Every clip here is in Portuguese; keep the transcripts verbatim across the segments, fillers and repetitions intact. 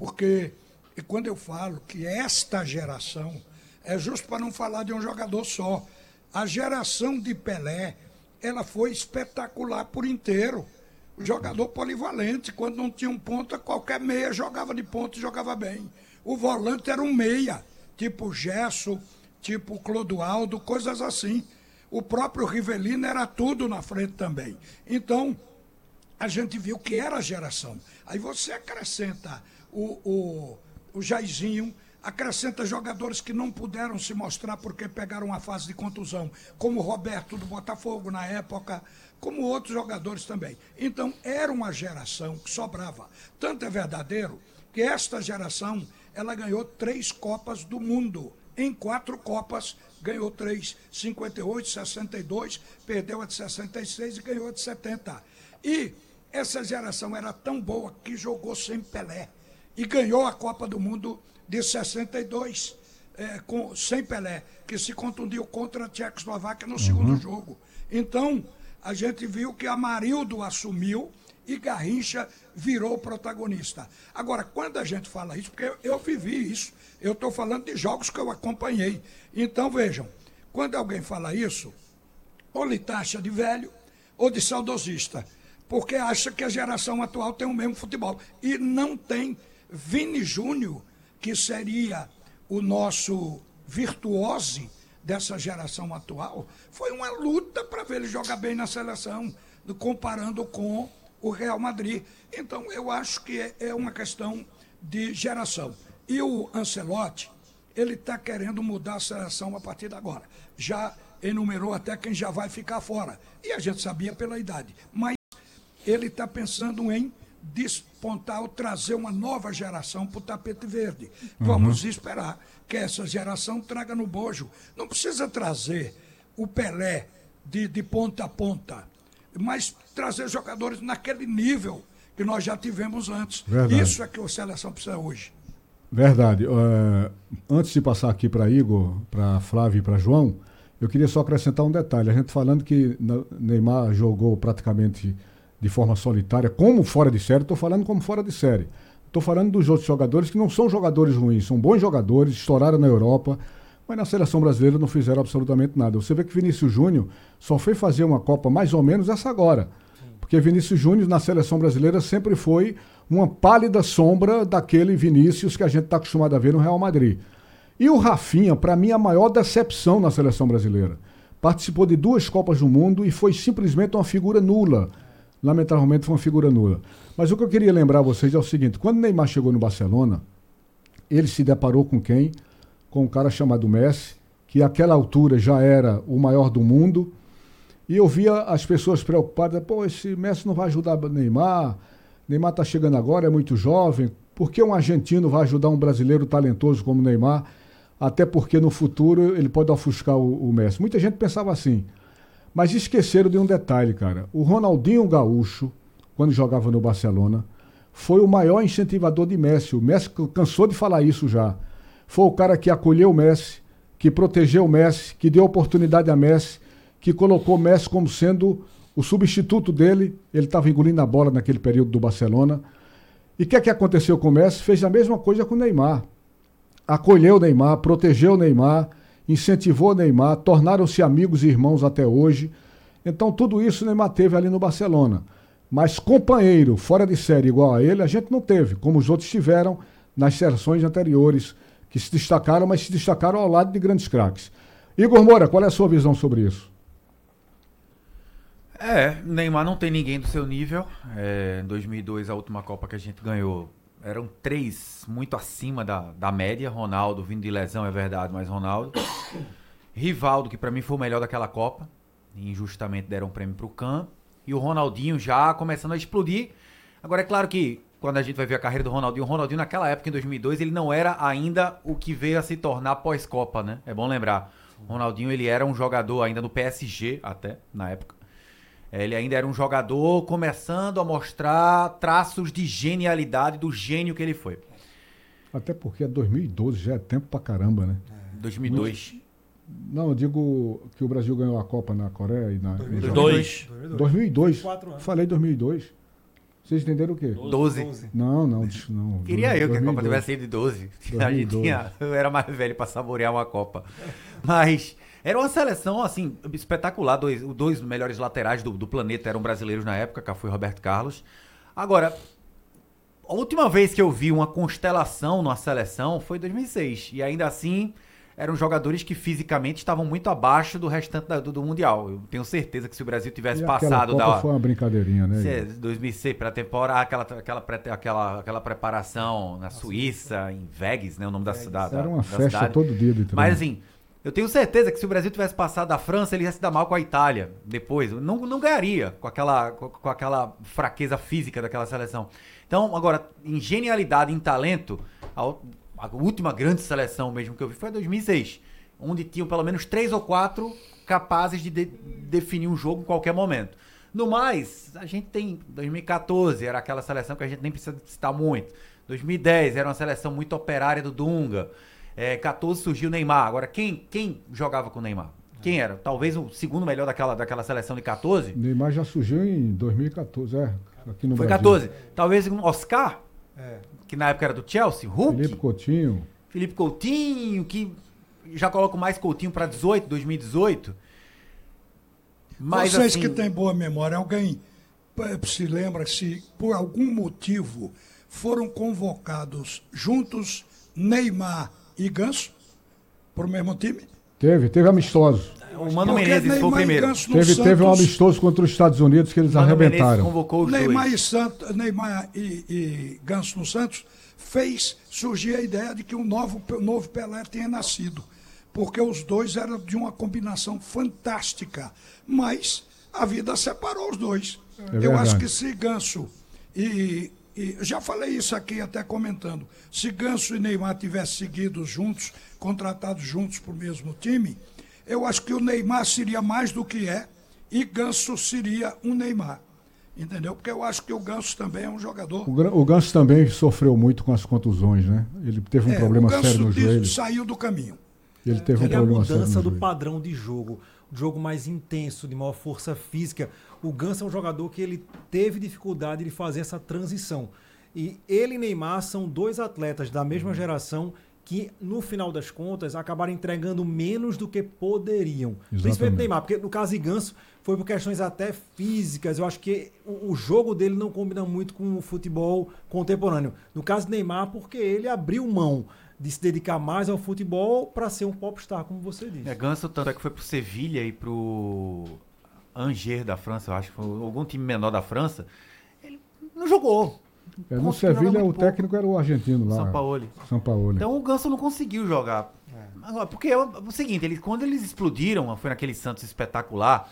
porque e quando eu falo que esta geração, é justo para não falar de um jogador só. A geração de Pelé, ela foi espetacular por inteiro. O jogador polivalente, quando não tinha um ponta, qualquer meia jogava de ponta e jogava bem. O volante era um meia, tipo Gesso, tipo Clodoaldo, coisas assim. O próprio Rivelino era tudo na frente também. Então, a gente viu que era a geração. Aí você acrescenta o, o, o Jairzinho, acrescenta jogadores que não puderam se mostrar porque pegaram uma fase de contusão, como o Roberto do Botafogo na época, como outros jogadores também. Então, era uma geração que sobrava. Tanto é verdadeiro que esta geração, ela ganhou três Copas do Mundo. Em quatro Copas, ganhou três, cinquenta e oito, sessenta e dois, perdeu a de sessenta e seis e ganhou a de setenta. E essa geração era tão boa que jogou sem Pelé e ganhou a Copa do Mundo de sessenta e dois, é, com, sem Pelé, que se contundiu contra a Tchecoslováquia no uhum. segundo jogo. Então, a gente viu que Amarildo assumiu e Garrincha virou protagonista. Agora, quando a gente fala isso, porque eu, eu vivi isso, eu estou falando de jogos que eu acompanhei. Então, vejam, quando alguém fala isso, ou lhe taxa de velho ou de saudosista, porque acha que a geração atual tem o mesmo futebol. E não tem. Vini Júnior, que seria o nosso virtuose dessa geração atual, foi uma luta para ver ele jogar bem na seleção, comparando com o Real Madrid. Então, eu acho que é, é uma questão de geração. E o Ancelotti, ele está querendo mudar a seleção a partir de agora. Já enumerou até quem já vai ficar fora. E a gente sabia pela idade. Mas ele está pensando em despontar ou trazer uma nova geração para o tapete verde. Uhum. Vamos esperar que essa geração traga no bojo. Não precisa trazer o Pelé de, de ponta a ponta, mas trazer jogadores naquele nível que nós já tivemos antes. Verdade. Isso é que a seleção precisa hoje. Verdade. Uh, antes de passar aqui para Igor, para Flávio e para João, eu queria só acrescentar um detalhe. A gente falando que Neymar jogou praticamente de forma solitária, como fora de série, estou falando como fora de série. Estou falando dos outros jogadores que não são jogadores ruins, são bons jogadores, estouraram na Europa, mas na seleção brasileira não fizeram absolutamente nada. Você vê que Vinícius Júnior só foi fazer uma Copa mais ou menos essa agora. Porque Vinícius Júnior na seleção brasileira sempre foi uma pálida sombra daquele Vinícius que a gente está acostumado a ver no Real Madrid. E o Rafinha, para mim, a maior decepção na seleção brasileira. Participou de duas Copas do Mundo e foi simplesmente uma figura nula. Lamentavelmente foi uma figura nula. Mas o que eu queria lembrar a vocês é o seguinte: quando o Neymar chegou no Barcelona, ele se deparou com quem? Com um cara chamado Messi, que àquela altura já era o maior do mundo, e eu via as pessoas preocupadas: pô, esse Messi não vai ajudar o Neymar, Neymar está chegando agora, é muito jovem, por que um argentino vai ajudar um brasileiro talentoso como o Neymar? Até porque no futuro ele pode ofuscar o, o Messi. Muita gente pensava assim. Mas esqueceram de um detalhe, cara. O Ronaldinho Gaúcho, quando jogava no Barcelona, foi o maior incentivador de Messi. O Messi cansou de falar isso já. Foi o cara que acolheu o Messi, que protegeu o Messi, que deu oportunidade a Messi, que colocou o Messi como sendo o substituto dele. Ele estava engolindo a bola naquele período do Barcelona. E o que é que aconteceu com o Messi? Fez a mesma coisa com o Neymar. Acolheu o Neymar, protegeu o Neymar, incentivou o Neymar, tornaram-se amigos e irmãos até hoje. Então tudo isso o Neymar teve ali no Barcelona. Mas companheiro, fora de série igual a ele, a gente não teve, como os outros tiveram nas seleções anteriores, que se destacaram, mas se destacaram ao lado de grandes craques. Igor Moura, qual é a sua visão sobre isso? É, Neymar não tem ninguém do seu nível. É, em dois mil e dois, a última Copa que a gente ganhou, eram três muito acima da, da média. Ronaldo, vindo de lesão, é verdade, mas Ronaldo. Rivaldo, que pra mim foi o melhor daquela Copa. Injustamente deram um prêmio pro Can. E o Ronaldinho já começando a explodir. Agora, é claro que quando a gente vai ver a carreira do Ronaldinho, o Ronaldinho naquela época, em dois mil e dois, ele não era ainda o que veio a se tornar pós-Copa, né? É bom lembrar. O Ronaldinho, ele era um jogador ainda no P S G, até, na época. Ele ainda era um jogador começando a mostrar traços de genialidade do gênio que ele foi. Até porque é dois mil e doze, já é tempo pra caramba, né? É. dois mil e dois. Muito... Não, eu digo que o Brasil ganhou a Copa na Coreia e na... dois mil e dois. dois mil e dois. Falei dois mil e dois. Vocês entenderam o quê? doze. Não, não, não. Queria eu que a Copa dois mil e doze. tivesse sido de doze. dois mil e doze. Tinha, eu era mais velho para saborear uma Copa. Mas era uma seleção, assim, espetacular. Dois, os dois melhores laterais do, do planeta eram brasileiros na época, Cafu e Roberto Carlos. Agora, a última vez que eu vi uma constelação numa seleção foi em dois mil e seis. E ainda assim, eram jogadores que fisicamente estavam muito abaixo do restante da, do, do Mundial. Eu tenho certeza que se o Brasil tivesse E passado Copa da... foi uma brincadeirinha, né? Se, dois mil e seis, pré-temporada, aquela, aquela, pré, aquela, aquela preparação na Suíça, em Vegas, né? O nome da cidade. Era uma da festa cidade. todo dia de treino. Mas assim, eu tenho certeza que se o Brasil tivesse passado da França, ele ia se dar mal com a Itália depois. Não, não ganharia com aquela, com, com aquela fraqueza física daquela seleção. Então, agora, em genialidade, em talento, a, a última grande seleção mesmo que eu vi foi a dois mil e seis, onde tinham pelo menos três ou quatro capazes de, de definir um jogo em qualquer momento. No mais, a gente tem dois mil e quatorze, era aquela seleção que a gente nem precisa citar muito. dois mil e dez era uma seleção muito operária do Dunga. É, quatorze surgiu o Neymar. Agora, quem, quem jogava com o Neymar? Quem era? Talvez o segundo melhor daquela, daquela seleção de quatorze? Neymar já surgiu em dois mil e quatorze, é. Aqui no Foi Brasil. quatorze. Talvez um Oscar, É. que na época era do Chelsea, Hulk, Felipe Coutinho. Felipe Coutinho, que já coloco mais Coutinho para dezoito, dois mil e dezoito. Mas, Vocês assim, que têm boa memória, alguém eh, se lembra se por algum motivo foram convocados juntos Neymar e Ganso para o mesmo time? Teve, teve amistosos. o Mano Porque Menezes foi o Neymar e primeiro. Ganso no Teve, teve um Santos- amistoso contra os Estados Unidos que eles Mano Menezes arrebentaram. convocou os Neymar, dois. e, Santos, Neymar e, e Ganso no Santos fez surgir a ideia de que um novo, um novo Pelé tinha nascido. Porque os dois eram de uma combinação fantástica. Mas a vida separou os dois. É Eu verdade. acho que se Ganso e, e. Já falei isso aqui até comentando. Se Ganso e Neymar tivessem seguido juntos, contratados juntos para o mesmo time, eu acho que o Neymar seria mais do que é e Ganso seria um Neymar. Entendeu? Porque eu acho que o Ganso também é um jogador. O, Gran- o Ganso também sofreu muito com as contusões, né? Ele teve um É, problema o Ganso sério no diz- joelho. saiu do caminho. Ele teve um Ele é a problema sério no mudança do joelho. padrão de jogo, um jogo mais intenso, de maior força física. O Ganso é um jogador que ele teve dificuldade de fazer essa transição. E ele e Neymar são dois atletas da mesma geração que, no final das contas, acabaram entregando menos do que poderiam. Exatamente. Principalmente Neymar, porque no caso de Ganso foi por questões até físicas. Eu acho que o, o jogo dele não combina muito com o futebol contemporâneo. No caso de Neymar, porque ele abriu mão de se dedicar mais ao futebol para ser um popstar, como você disse. É, Ganso tanto é que foi pro Sevilha e pro Angers da França, eu acho que foi algum time menor da França. Ele não jogou. É, no Conseguiu jogar Sevilha, o muito pouco. técnico era o argentino lá. Sampaoli. Sampaoli. Então o Ganso não conseguiu jogar. Agora, porque é o, o seguinte, eles, quando eles explodiram, foi naquele Santos espetacular.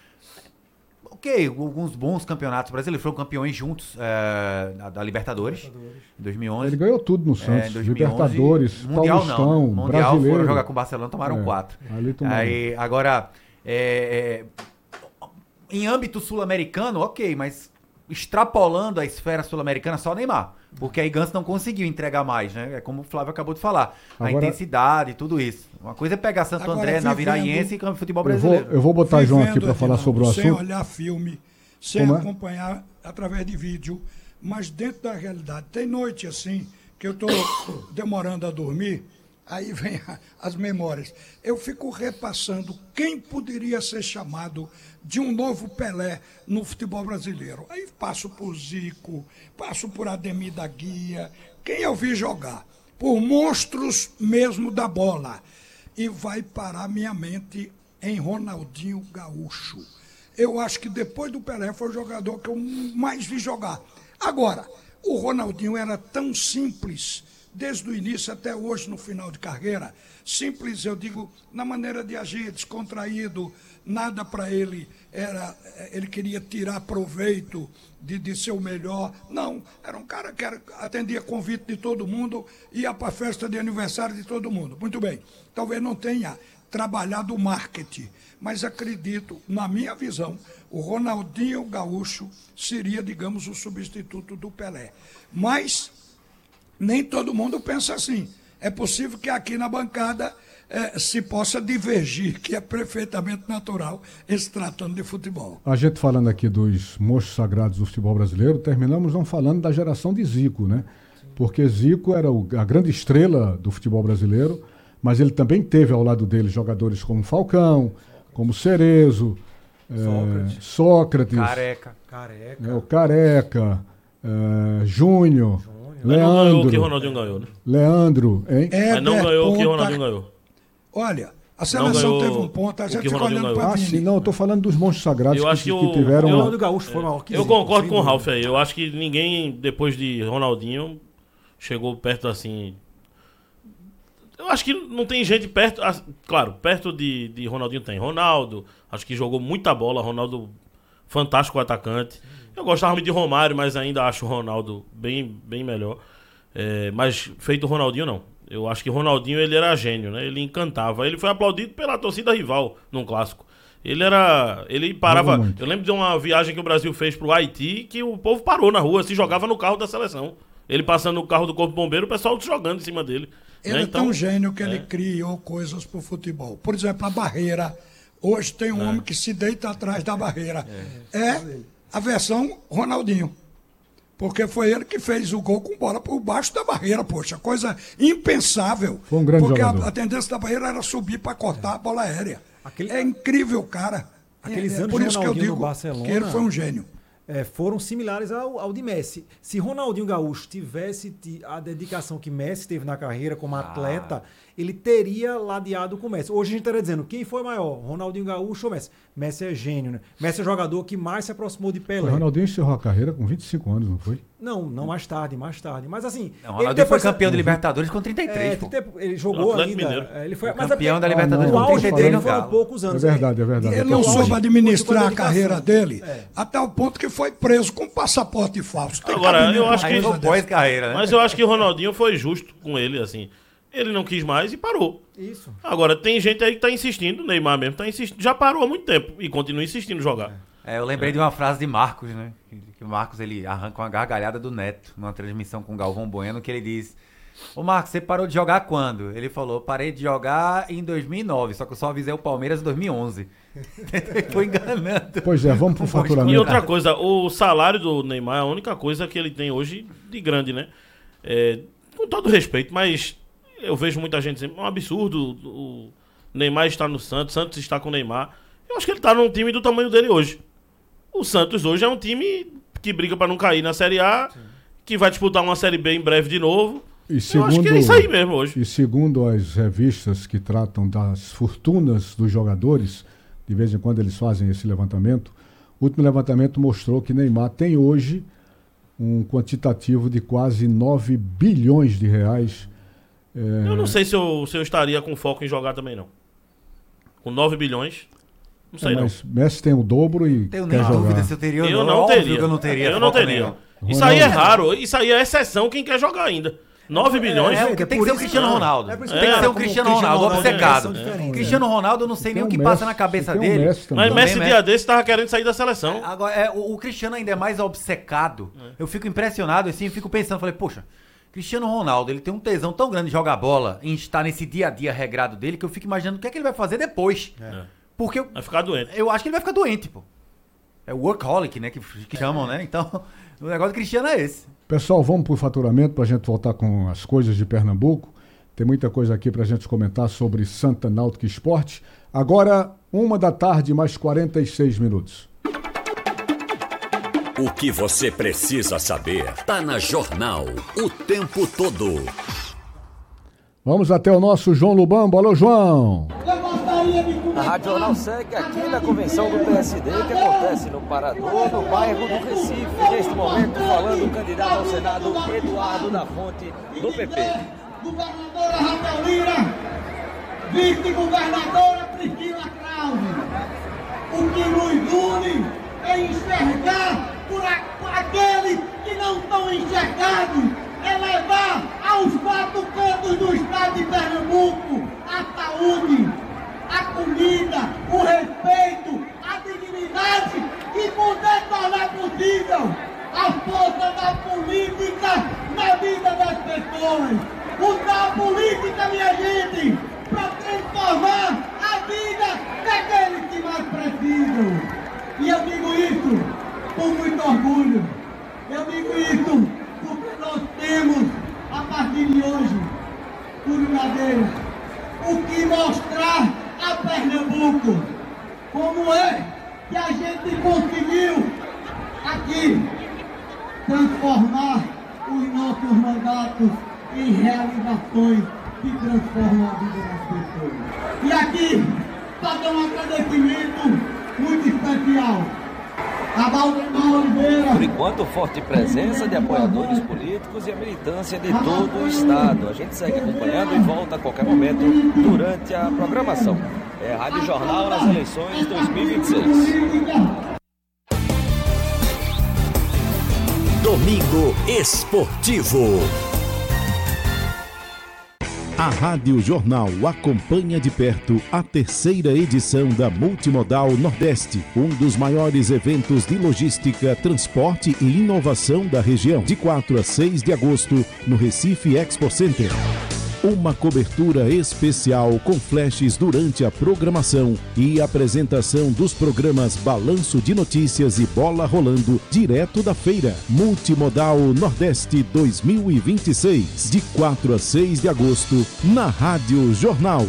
Ok, alguns bons campeonatos brasileiros, foram campeões juntos é, da, da Libertadores, em dois mil e onze. Ele ganhou tudo no É, Santos. em dois mil e onze, Libertadores, Mundial Paulistão, não. Mundial Brasileiro. foram jogar com o Barcelona, tomaram É, quatro. ali tomaram. Aí, agora, é, é, em âmbito sul-americano, ok, mas extrapolando a esfera sul-americana, só Neymar. Porque aí Ganso não conseguiu entregar mais, né? É como o Flávio acabou de falar. A Agora- intensidade, tudo isso. Uma coisa é pegar Santo Agora, André, na vivendo- Viraense e futebol Eu vou, brasileiro. eu vou botar João aqui Vivendo, para falar sobre o Sem assunto. olhar filme, sem Como é? acompanhar através de vídeo, mas dentro da realidade. Tem noite assim que eu estou demorando a dormir, aí vem a- as memórias. Eu fico repassando quem poderia ser chamado de um novo Pelé no futebol brasileiro. Aí passo por Zico, passo por Ademir da Guia, quem eu vi jogar, por monstros mesmo da bola. E vai parar minha mente em Ronaldinho Gaúcho. Eu acho que depois do Pelé foi o jogador que eu mais vi jogar. Agora, o Ronaldinho era tão simples, desde o início até hoje, no final de carreira. Simples, eu digo, na maneira de agir, descontraído, nada para ele era. Ele queria tirar proveito de, de ser o melhor. Não, era um cara que era, atendia convite de todo mundo, ia para a festa de aniversário de todo mundo. Muito bem, talvez não tenha trabalhado o marketing, mas acredito, na minha visão, o Ronaldinho Gaúcho seria, digamos, o substituto do Pelé. Mas nem todo mundo pensa assim. é possível que aqui na bancada é, se possa divergir, que é perfeitamente natural, em se tratando de futebol. A gente falando aqui dos monstros sagrados do futebol brasileiro, terminamos não falando da geração de Zico, né? Porque Zico era o, a grande estrela do futebol brasileiro, mas ele também teve ao lado dele jogadores como Falcão, como Cerezo, Sócrates, é, Sócrates Careca. Careca. é, o Careca, é, Júnior, Mas não ganhou o que Leandro, Ronaldinho ganhou, né? Leandro, hein? Mas não Éder, ganhou o que ponta- Ronaldinho ganhou. Olha, a seleção ganhou teve um ponto, a o gente que fica Ronaldinho olhando ganhou. para Ah, sim, Vini. não, eu tô falando dos monstros sagrados Eu que, acho que que o- tiveram... eu- uma- Ronaldo Gaúcho foi maior que Eu Zico, concordo sem com o dúvida. Ralf aí. Eu acho que ninguém, depois de Ronaldinho, chegou perto assim. Eu acho que não tem gente perto. ah, Claro, perto de, de Ronaldinho tem. Ronaldo, acho que jogou muita bola. Ronaldo, fantástico atacante. Eu gostava muito de Romário, mas ainda acho o Ronaldo bem, bem melhor. É, mas feito o Ronaldinho, não. Eu acho que o Ronaldinho ele era gênio, né? Ele encantava. Ele foi aplaudido pela torcida rival num clássico. Ele era. Ele parava. Jogou muito. Eu lembro de uma viagem que o Brasil fez pro Haiti que o povo parou na rua, se jogava no carro da seleção. Ele passando no carro do Corpo Bombeiro, o pessoal jogando em cima dele. Ele né? é tão Então, gênio que ele é. criou coisas para o futebol. Por exemplo, a barreira. Hoje tem um homem que se deita atrás da barreira. É, a versão Ronaldinho. Porque foi ele que fez o gol com bola por baixo da barreira, poxa. Coisa impensável. Foi um grande porque a, jogador. a tendência da barreira era subir para cortar a bola aérea. Aquele- É incrível, cara. Aqueles é, anos por de isso que eu Ronaldinho digo no Barcelona- que ele foi um gênio. É, foram similares ao, ao de Messi. Se Ronaldinho Gaúcho tivesse ti- a dedicação que Messi teve na carreira como atleta, ele teria ladeado com o Messi. Hoje a gente estaria dizendo, quem foi maior, Ronaldinho Gaúcho ou Messi? Messi é gênio, né? Messi é o jogador que mais se aproximou de O Pelé. Ronaldinho encerrou a carreira com vinte e cinco anos, não foi? Não, não mais tarde, mais tarde. Mas assim... Não, ele Ronaldinho foi depois- campeão de Libertadores com trinta e três, É, pô. trinta ele jogou Atlético ainda. Mineiro. é, Ele foi, Foi mas campeão é da porque Libertadores o com auge trinta e três dele no foram Galo. poucos anos. É verdade, é verdade. Ele Porque não o auge soube foi administrar com a dedicação. carreira dele, É. até o ponto que foi preso com passaporte falso. Tem Agora, cabimento eu acho uma que- Aí coisa foi dessa. pós-carreira, né? Mas eu acho que o Ronaldinho foi justo com ele, assim. Ele não quis mais e parou. Isso. Agora, tem gente aí que tá insistindo, o Neymar mesmo tá insistindo, já parou há muito tempo e continua insistindo em jogar. É, eu lembrei de uma frase de Marcos, né? Que, que o Marcos ele arranca uma gargalhada do Neto numa transmissão com o Galvão Bueno, que ele diz: Ô Marcos, você parou de jogar quando? Ele falou: parei de jogar em dois mil e nove, só que eu só avisei o Palmeiras em dois mil e onze. Foi enganando. Pois é, vamos pro E faturamento. outra coisa, o salário do Neymar é a única coisa que ele tem hoje de grande, né? É, com todo respeito, mas eu vejo muita gente dizendo, é um absurdo o Neymar está no Santos, Santos está com o Neymar. Eu acho que ele está num time do tamanho dele hoje. O Santos hoje é um time que briga para não cair na Série A, que vai disputar uma Série B em breve de novo. E Eu acho que é isso aí mesmo hoje. E segundo as revistas que tratam das fortunas dos jogadores, de vez em quando eles fazem esse levantamento, o último levantamento mostrou que Neymar tem hoje um quantitativo de quase nove bilhões de reais. É, Eu não sei se eu, se eu estaria com foco em jogar também, não. Com nove bilhões, não sei é, não. mas Messi tem o dobro e Tenho quer nem jogar. dúvida se eu teria ou Eu não. não Óbvio teria. que eu não teria. Eu não foco teria. nenhum. Isso aí é Ronaldo. raro. Isso aí é exceção quem quer jogar ainda. nove bilhões. É, é tem que por ser o isso- Cristiano é. Ronaldo. É por isso Tem que que é, ser o como Cristiano o Ronaldo, Cristiano obcecado. Ronaldo são diferentes, Cristiano Ronaldo, eu não sei nem o que Tem passa Messi, na cabeça tem o dele. Messi também. Mas Também, Messi né? dia desse tava querendo sair da seleção. Agora, é, o, o Cristiano ainda é mais obcecado. Eu fico impressionado, assim, eu fico pensando, falei, poxa, Cristiano Ronaldo, ele tem um tesão tão grande de jogar bola, em estar nesse dia a dia regrado dele, que eu fico imaginando o que é que ele vai fazer depois. É. Porque eu, Vai ficar doente. eu acho que ele vai ficar doente, pô. É o workaholic, né, que, que chamam, né? Então, o negócio do Cristiano é esse. Pessoal, vamos para o faturamento para a gente voltar com as coisas de Pernambuco. Tem muita coisa aqui para a gente comentar sobre Santa Náutica Esporte. Agora, uma da tarde, mais quarenta e seis minutos. O que você precisa saber tá na Jornal o tempo todo. Vamos até o nosso João Lubambo. Alô, João! A Rádio Jornal segue aqui na convenção do P S D que acontece no Parador, no bairro do Recife. Neste momento, falando o candidato ao Senado, Eduardo da Fonte, do P P. Governadora Raquel Lira, vice-governadora Priscila Krause. O que nos une é enxergar por, a, por aqueles que não estão enxergados, é levar aos quatro cantos do estado de Pernambuco a saúde, a comida, o respeito, a dignidade e poder tornar possível a força da política na vida das pessoas. Usar a política luta, minha gente, para transformar a vida daqueles que mais precisam. E eu digo isso com muito orgulho. Eu digo isso porque nós temos, a partir de hoje, Túlio Gadelha, o que mostrar a Pernambuco como é que a gente conseguiu aqui transformar os nossos mandatos em realizações que transformam a vida das pessoas. E aqui, fazer um agradecimento muito especial a Valdemar Oliveira. Por enquanto, forte presença de apoiadores políticos e a militância de todo o Estado. A gente segue acompanhando e volta a qualquer momento durante a programação. É a Rádio Jornal nas eleições dois mil e vinte e seis. Domingo Esportivo. A Rádio Jornal acompanha de perto a terceira edição da Multimodal Nordeste, um dos maiores eventos de logística, transporte e inovação da região, de quatro a seis de agosto, no Recife Expo Center. Uma cobertura especial com flashes durante a programação e apresentação dos programas Balanço de Notícias e Bola Rolando, direto da feira. Multimodal Nordeste dois mil e vinte e seis, de quatro a seis de agosto, na Rádio Jornal.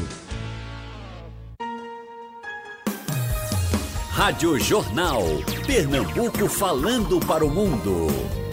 Rádio Jornal. Pernambuco falando para o mundo.